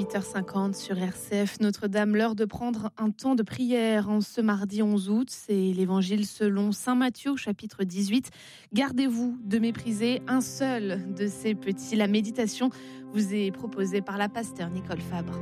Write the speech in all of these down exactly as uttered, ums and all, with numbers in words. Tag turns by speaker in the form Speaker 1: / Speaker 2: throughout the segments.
Speaker 1: huit heures cinquante sur R C F Notre-Dame, l'heure de prendre un temps de prière en ce mardi onze août. C'est l'évangile selon saint Matthieu, chapitre dix-huit. Gardez-vous de mépriser un seul de ces petits. La méditation vous est proposée par la pasteure Nicole Fabre.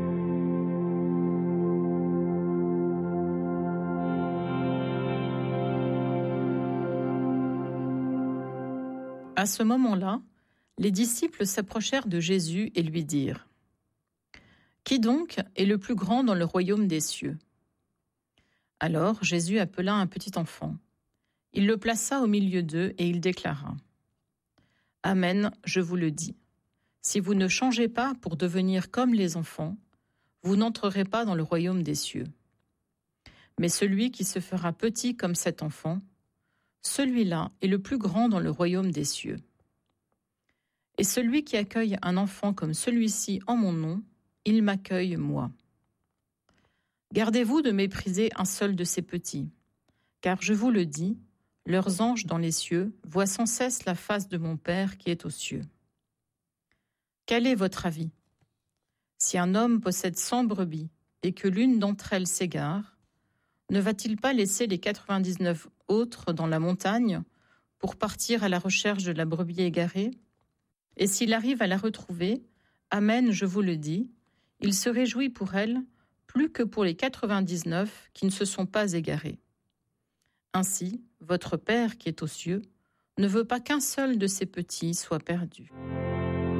Speaker 2: À ce moment-là, les disciples s'approchèrent de Jésus et lui dirent : « Qui donc est le plus grand dans le royaume des cieux ?» Alors Jésus appela un petit enfant. Il le plaça au milieu d'eux et il déclara : « Amen, je vous le dis, si vous ne changez pas pour devenir comme les enfants, vous n'entrerez pas dans le royaume des cieux. Mais celui qui se fera petit comme cet enfant, celui-là est le plus grand dans le royaume des cieux. Et celui qui accueille un enfant comme celui-ci en mon nom, il m'accueille moi. Gardez-vous de mépriser un seul de ces petits, car je vous le dis, leurs anges dans les cieux voient sans cesse la face de mon Père qui est aux cieux. Quel est votre avis ? Si un homme possède cent brebis et que l'une d'entre elles s'égare, ne va-t-il pas laisser les quatre-vingt-dix-neuf autres dans la montagne pour partir à la recherche de la brebis égarée ? Et s'il arrive à la retrouver, amen, je vous le dis, il se réjouit pour elle plus que pour les quatre-vingt-dix-neuf qui ne se sont pas égarés. Ainsi, votre Père qui est aux cieux ne veut pas qu'un seul de ces petits soit perdu. »